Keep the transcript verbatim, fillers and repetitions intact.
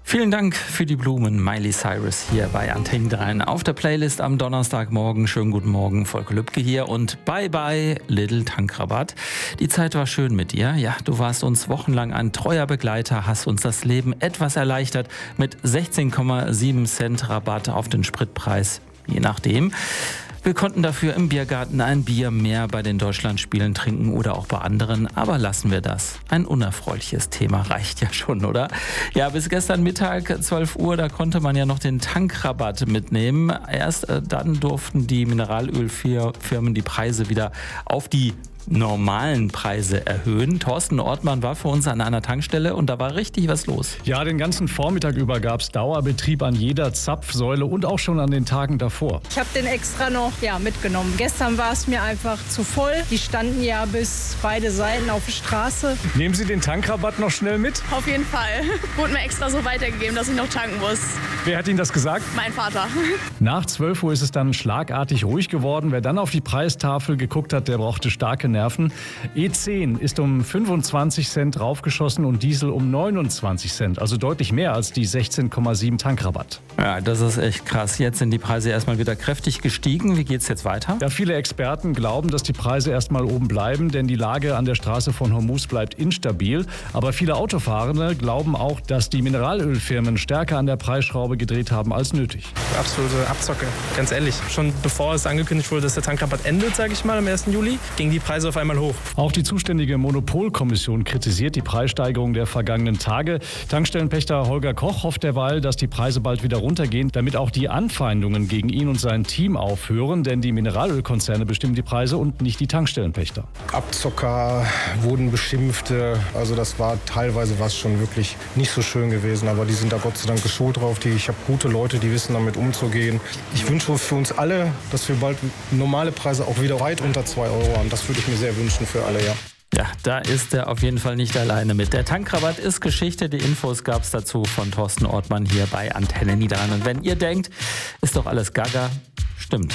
Vielen Dank für die Blumen, Miley Cyrus hier bei Antenne drei auf der Playlist am Donnerstagmorgen. Schönen guten Morgen, Volker Lübke hier und bye bye Lidl Tankrabatt. Die Zeit war schön mit dir. Ja, du warst uns wochenlang ein treuer Begleiter, hast uns das Leben etwas erleichtert mit sechzehn Komma sieben Cent Rabatt auf den Spritpreis, je nachdem. Wir konnten dafür im Biergarten ein Bier mehr bei den Deutschlandspielen trinken oder auch bei anderen, aber lassen wir das. Ein unerfreuliches Thema reicht ja schon, oder? Ja, bis gestern Mittag, zwölf Uhr, da konnte man ja noch den Tankrabatt mitnehmen. Erst äh, dann durften die Mineralölfirmen die Preise wieder auf die normalen Preise erhöhen. Thorsten Ortmann war für uns an einer Tankstelle und da war richtig was los. Ja, den ganzen Vormittag über gab es Dauerbetrieb an jeder Zapfsäule und auch schon an den Tagen davor. Ich habe den extra noch ja, mitgenommen. Gestern war es mir einfach zu voll. Die standen ja bis beide Seiten auf der Straße. Nehmen Sie den Tankrabatt noch schnell mit? Auf jeden Fall. Wurde mir extra so weitergegeben, dass ich noch tanken muss. Wer hat Ihnen das gesagt? Mein Vater. Nach zwölf Uhr ist es dann schlagartig ruhig geworden. Wer dann auf die Preistafel geguckt hat, der brauchte starke Nerven. E zehn ist um fünfundzwanzig Cent raufgeschossen und Diesel um neunundzwanzig Cent. Also deutlich mehr als die sechzehn Komma sieben Tankrabatt. Ja, das ist echt krass. Jetzt sind die Preise erstmal wieder kräftig gestiegen. Wie geht's jetzt weiter? Ja, viele Experten glauben, dass die Preise erstmal oben bleiben, denn die Lage an der Straße von Hormuz bleibt instabil. Aber viele Autofahrende glauben auch, dass die Mineralölfirmen stärker an der Preisschraube gedreht haben als nötig. Absolute Abzocke, ganz ehrlich. Schon bevor es angekündigt wurde, dass der Tankrabatt endet, sage ich mal, am ersten Juli, gingen die Preise auf einmal hoch. Auch die zuständige Monopolkommission kritisiert die Preissteigerung der vergangenen Tage. Tankstellenpächter Holger Koch hofft derweil, dass die Preise bald wieder runtergehen, damit auch die Anfeindungen gegen ihn und sein Team aufhören, denn die Mineralölkonzerne bestimmen die Preise und nicht die Tankstellenpächter. Abzocker wurden beschimpft, also das war teilweise was schon wirklich nicht so schön gewesen, aber die sind da Gott sei Dank geschult drauf. Die, ich habe gute Leute, die wissen damit umzugehen. Ich wünsche für uns alle, dass wir bald normale Preise auch wieder weit unter zwei Euro haben. Das würde ich mir sehr wünschen für alle, ja. Ja, da ist er auf jeden Fall nicht alleine mit. Der Tankrabatt ist Geschichte. Die Infos gab es dazu von Thorsten Ortmann hier bei Antenne Niederrhein. Und wenn ihr denkt, ist doch alles gaga, stimmt.